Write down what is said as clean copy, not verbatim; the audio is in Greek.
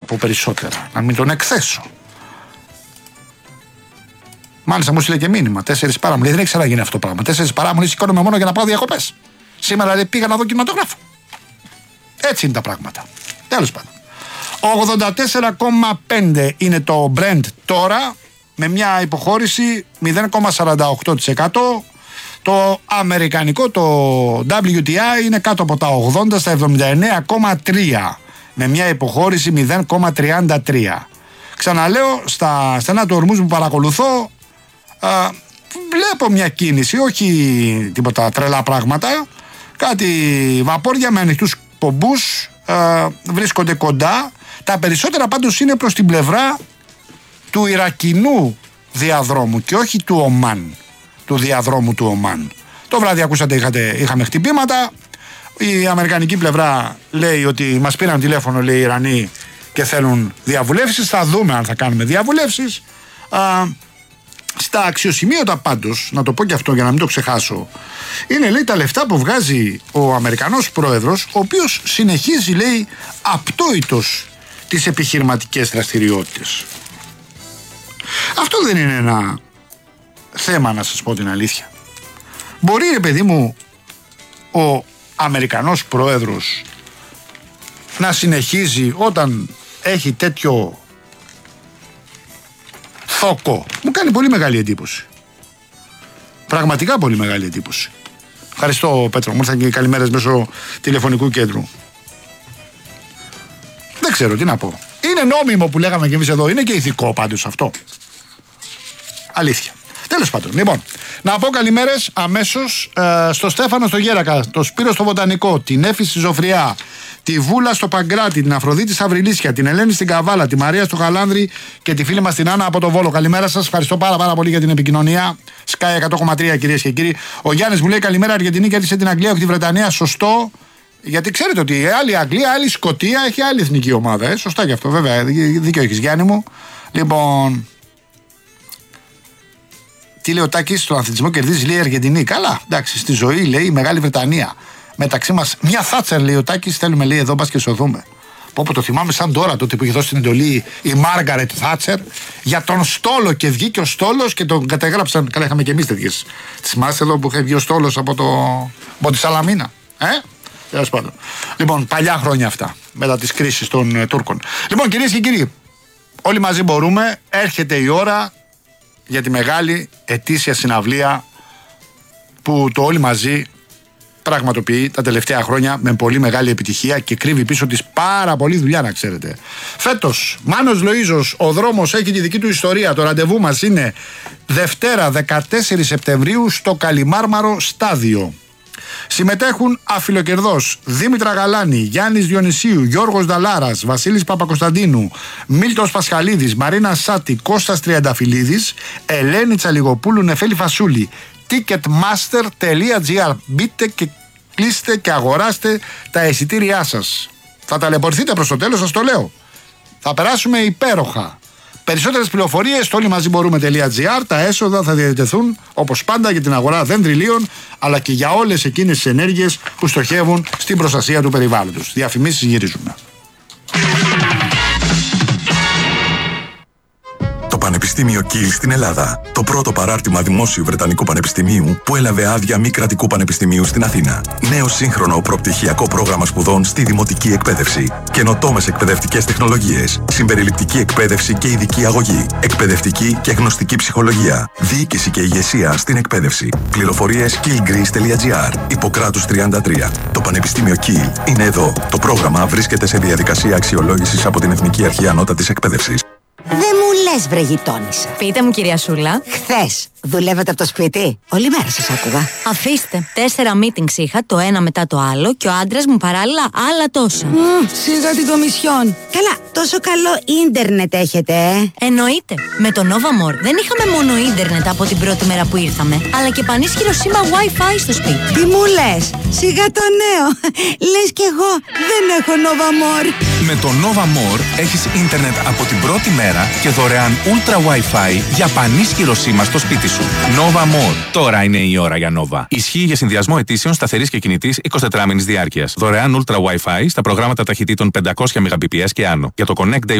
πω περισσότερα, να μην τον εκθέσω. Μάλιστα μου στείλε και μήνυμα. 4 παρά μου λέει: δεν έχει ξαναγίνει αυτό το πράγμα. 4 παρά μου λέει: σηκώνομαι μόνο για να πάω διακοπές. Σήμερα λέει, πήγα να δω κινηματογράφο. Έτσι είναι τα πράγματα. Τέλος πάντων. 84,5 είναι το Brent τώρα, με μια υποχώρηση 0,48%. Το αμερικανικό, το WTI, είναι κάτω από τα 80 στα 79,3 με μια υποχώρηση 0,33. Ξαναλέω, στα στενά του ορμούς που παρακολουθώ, βλέπω μια κίνηση, όχι τίποτα τρελά πράγματα, κάτι βαπόρια με ανοιχτούς πομπούς βρίσκονται κοντά. Τα περισσότερα πάντως είναι προς την πλευρά του Ιρακινού διαδρόμου και όχι του Ομάν, του διαδρόμου του Ομάν. Το βράδυ ακούσατε, είχαμε χτυπήματα. Η αμερικανική πλευρά λέει ότι μας πήραν τηλέφωνο, λέει, οι Ιρανοί, και θέλουν διαβουλεύσεις. Θα δούμε αν θα κάνουμε διαβουλεύσεις. Στα αξιοσημείωτα πάντως, να το πω και αυτό για να μην το ξεχάσω, είναι, λέει, τα λεφτά που βγάζει ο Αμερικανός πρόεδρος, ο οποίος συνεχίζει, λέει, απτόητος τις επιχειρηματικές δραστηριότητες. Αυτό δεν είναι ένα θέμα, να σας πω την αλήθεια. Μπορεί, ρε παιδί μου, ο Αμερικανός πρόεδρος να συνεχίζει όταν έχει τέτοιο θόκο? Μου κάνει πολύ μεγάλη εντύπωση. Πραγματικά πολύ μεγάλη εντύπωση. Ευχαριστώ, Πέτρο. Μου ήρθαν και καλημέρες μέσω τηλεφωνικού κέντρου. Δεν ξέρω τι να πω. Είναι νόμιμο που λέγαμε και εμείς εδώ. Είναι και ηθικό πάντως αυτό. Αλήθεια. Τέλος πάντων. Λοιπόν, να πω καλημέρες αμέσως στο Στέφανο στο Γέρακα, το Σπύρο στο Βοτανικό, την Έφη στη Ζωφριά, τη Βούλα στο Παγκράτη, την Αφροδίτη στα Αυριλίσια, την Ελένη στην Καβάλα, τη Μαρία στο Χαλάνδρη και τη φίλη μας την Άννα από το Βόλο. Καλημέρα σας. Ευχαριστώ πάρα πολύ για την επικοινωνία. Sky 100,3, κυρίες και κύριοι. Ο Γιάννης μου λέει: καλημέρα, Αργεντινή κέρδισε την Αγγλία, όχι τη Βρετανία. Σωστό. Γιατί ξέρετε ότι άλλη Αγγλία, άλλη Σκωτία έχει άλλη εθνική ομάδα. Σωστά και αυτό, βέβαια. Δίκιο έχεις, Γιάννη μου. Λοιπόν. Τι λέει ο Τάκης, στον αθλητισμό κερδίζει, λέει, η Αργεντινή. Καλά, εντάξει, στη ζωή, λέει, η Μεγάλη Βρετανία. Μεταξύ μας, μια Θάτσερ, λέει ο Τάκης, θέλουμε, λέει, εδώ μπας και σωθούμε. Πω, το θυμάμαι σαν τώρα, τότε που είχε δώσει την εντολή η Μάργαρετ Θάτσερ για τον Στόλο, και βγήκε ο Στόλος και τον καταγράψαν. Καλά, είχαμε και εμείς τέτοιες. Θυμάστε εδώ που είχε βγει ο Στόλος από τη Σαλαμίνα. Τέλος πάντων. Λοιπόν, παλιά χρόνια αυτά, μετά τις κρίσεις των Τούρκων. Λοιπόν, κυρίες και κύριοι, όλοι μαζί μπορούμε. Έρχεται η ώρα για τη μεγάλη ετήσια συναυλία που το Όλοι Μαζί πραγματοποιεί τα τελευταία χρόνια με πολύ μεγάλη επιτυχία και κρύβει πίσω της πάρα πολλή δουλειά, να ξέρετε. Φέτος, Μάνος Λοΐζος, ο δρόμος έχει τη δική του ιστορία. Το ραντεβού μας είναι Δευτέρα 14 Σεπτεμβρίου στο Καλιμάρμαρο Στάδιο. Συμμετέχουν αφιλοκερδός Δήμητρα Γαλάνη, Γιάννης Διονυσίου, Γιώργος Δαλάρας, Βασίλης Παπακοσταντίνου, Μίλτος Πασχαλίδης, Μαρίνα Σάτη, Κώστας Τριανταφυλλίδης, Ελένη Τσαλιγοπούλου, Νεφέλη Φασούλη. Ticketmaster.gr. Μπείτε και κλείστε και αγοράστε τα εισιτήριά σας. Θα ταλαιπωρηθείτε προς το τέλος, σας το λέω. Θα περάσουμε υπέροχα. Περισσότερες πληροφορίες στο όλοιμαζιμπορούμε.gr. Τα έσοδα θα διατεθούν όπως πάντα για την αγορά δεντριλίων, αλλά και για όλες εκείνες τις ενέργειες που στοχεύουν στην προστασία του περιβάλλοντος. Διαφημίσεις γυρίζουμε. Το Πανεπιστήμιο Κιλ στην Ελλάδα. Το πρώτο παράρτημα δημόσιου Βρετανικού Πανεπιστημίου που έλαβε άδεια μη κρατικού πανεπιστημίου στην Αθήνα. Νέο σύγχρονο προπτυχιακό πρόγραμμα σπουδών στη δημοτική εκπαίδευση. Καινοτόμες εκπαιδευτικές τεχνολογίες. Συμπεριληπτική εκπαίδευση και ειδική αγωγή. Εκπαιδευτική και γνωστική ψυχολογία. Διοίκηση και ηγεσία στην εκπαίδευση. Πληροφορίες killgreece.gr. Ιπποκράτους 33. Το Πανεπιστήμιο Κιλ είναι εδώ. Το πρόγραμμα βρίσκεται σε διαδικασία αξιολόγησης από την Εθνική Αρχή Ανώτατης Εκπαίδευσης. Δεν μου λες, βρε γειτόνισσα. Πείτε μου, κυρία Σούλα. Χθες δουλεύατε από το σπίτι? Όλη μέρα σας άκουγα. Αφήστε. 4 meetings είχα, το ένα μετά το άλλο, και ο άντρας μου παράλληλα άλλα τόσα. Σίγα την Κομισιόν. Καλά, τόσο καλό ίντερνετ έχετε, Εννοείται. Με το Nova More δεν είχαμε μόνο ίντερνετ από την πρώτη μέρα που ήρθαμε, αλλά και πανίσχυρο σήμα Wi-Fi στο σπίτι. Τι μου λες? Σιγά το νέο. Λες κι εγώ δεν έχω Nova More. Με το Nova More έχεις ίντερνετ από την πρώτη μέρα και δωρεάν Ultra Wi-Fi για πανίσχυρο σήμα στο σπίτι σου. Nova More. Τώρα είναι η ώρα για Nova. Ισχύει για συνδυασμό αιτήσεων σταθερής και κινητής 24 μήνης διάρκειας. Δωρεάν Ultra Wi-Fi στα προγράμματα ταχυτήτων 500 Mbps και άνω. Για το Connect Day